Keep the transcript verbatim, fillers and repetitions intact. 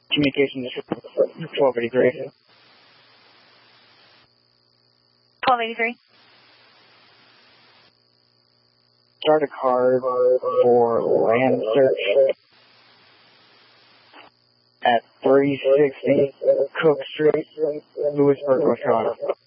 Communications twelve eighty-three. twelve eighty-three. Start a card for land search at three sixty Cook Street, Lewisburg, North Carolina.